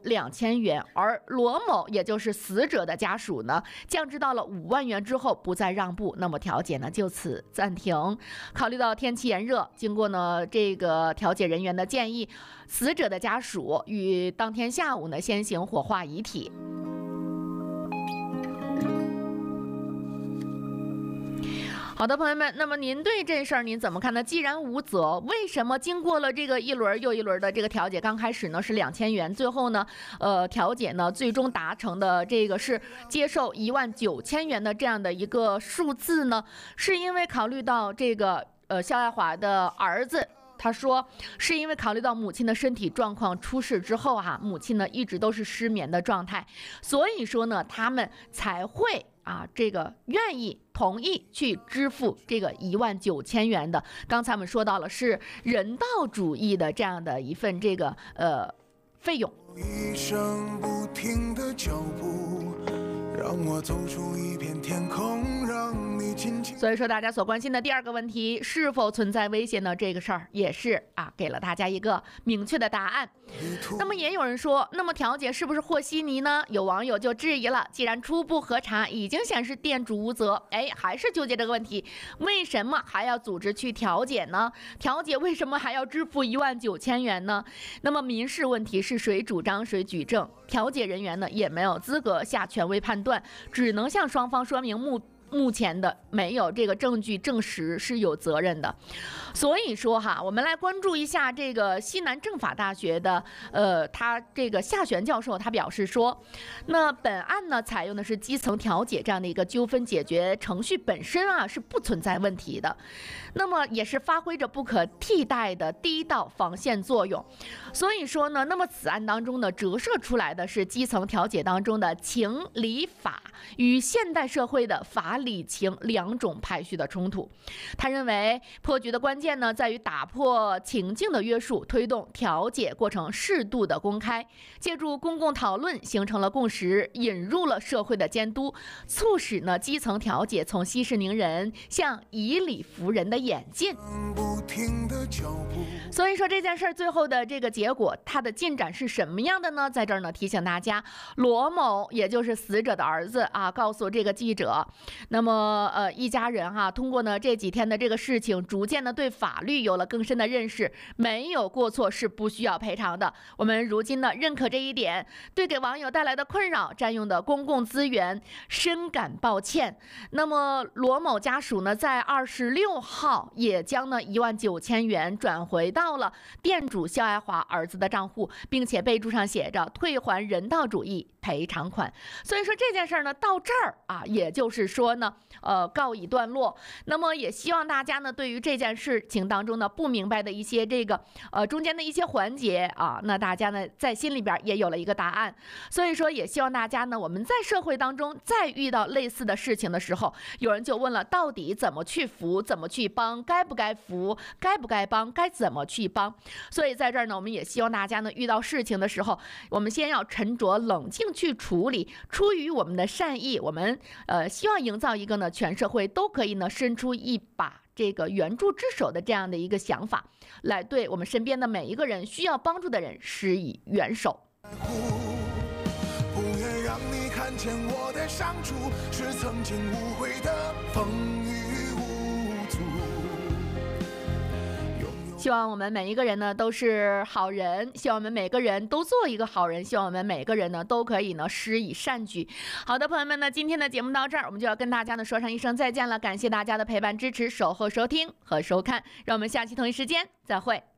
2000元，而罗某也就是死者的家属呢，降至到了5万元之后不再让步，那么调解呢就此暂停。考虑到天气炎热，经过呢这个调解人员的建议，死者的家属于当天下午呢先行火化遗体。好的，朋友们，那么您对这事儿您怎么看呢？既然无责，为什么经过了这个一轮又一轮的这个调解，刚开始呢是2000元，最后呢，调解呢最终达成的这个是接受19000元的这样的一个数字呢？是因为考虑到这个肖爱华的儿子。他说，是因为考虑到母亲的身体状况出事之后母亲呢一直都是失眠的状态，所以说呢，他们才会这个愿意同意去支付这个19000元的。刚才我们说到了是人道主义的这样的一份这个费用。一声不停的脚步，让我走出一片天空，让你紧紧。所以说大家所关心的第二个问题，是否存在危险呢？这个事儿也是给了大家一个明确的答案。那么也有人说，那么调解是不是和稀泥呢？有网友就质疑了，既然初步核查已经显示店主无责，还是纠结这个问题，为什么还要组织去调解呢？调解为什么还要支付19000元呢？那么民事问题是谁主张谁举证，调解人员呢也没有资格下权威判断，只能向双方说明目前的没有这个证据证实是有责任的。所以说我们来关注一下这个西南政法大学的他这个夏璇教授，他表示说，那本案呢采用的是基层调解这样的一个纠纷解决程序本身是不存在问题的，那么也是发挥着不可替代的第一道防线作用。所以说呢，那么此案当中呢折射出来的是基层调解当中的情理法与现代社会的法理情两种排序的冲突。他认为破局的关键呢在于打破情境的约束，推动调解过程适度的公开，借助公共讨论形成了共识，引入了社会的监督，促使呢基层调解从息事宁人向以理服人的演进。所以说这件事最后的这个结果，它的进展是什么样的呢？在这儿呢提醒大家，罗某也就是死者的儿子告诉这个记者，那么一家人通过呢这几天的这个事情，逐渐的对法律有了更深的认识，没有过错是不需要赔偿的。我们如今呢认可这一点，对给网友带来的困扰、占用的公共资源深感抱歉。那么罗某家属呢在26号也将呢19000元转回到了店主肖爱华儿子的账户，并且备注上写着退还人道主义赔偿款。所以说这件事呢到这儿也就是说呢告一段落。那么也希望大家呢对于这件事情当中呢不明白的一些这个中间的一些环节那大家呢在心里边也有了一个答案。所以说也希望大家呢我们在社会当中再遇到类似的事情的时候，有人就问了，到底怎么去扶，怎么去帮，该不该扶，该不该帮，该怎么去帮。所以在这儿呢我们也希望大家呢遇到事情的时候，我们先要沉着冷静去处理，出于我们的善意，我们希望营造一个呢全社会都可以呢伸出一把这个援助之手的这样的一个想法，来对我们身边的每一个人需要帮助的人施以援手。不愿让你看见我的伤处，是曾经无悔的风雨无阻。希望我们每一个人呢都是好人，希望我们每个人都做一个好人，希望我们每个人呢都可以呢施以善举。好的，朋友们呢，今天的节目到这儿，我们就要跟大家呢说上一声再见了，感谢大家的陪伴支持、守候、收听和收看，让我们下期同一时间再会。